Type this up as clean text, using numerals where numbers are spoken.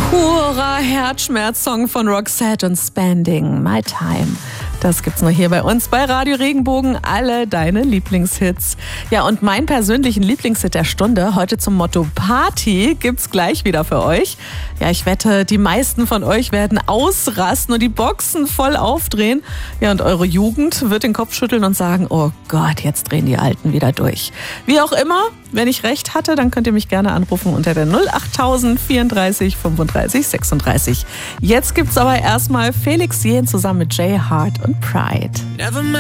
Purer Herzschmerz-Song von Roxette und Spending My Time. Das gibt's nur hier bei uns bei Radio Regenbogen. Alle deine Lieblingshits. Ja, und meinen persönlichen Lieblingshit der Stunde, heute zum Motto Party, gibt's gleich wieder für euch. Ja, ich wette, die meisten von euch werden ausrasten und die Boxen voll aufdrehen. Ja, und eure Jugend wird den Kopf schütteln und sagen, oh Gott, jetzt drehen die Alten wieder durch. Wie auch immer, wenn ich recht hatte, dann könnt ihr mich gerne anrufen unter der 08000 34 35 36. Jetzt gibt's aber erstmal Felix Jähn zusammen mit Jay Hart und Pride.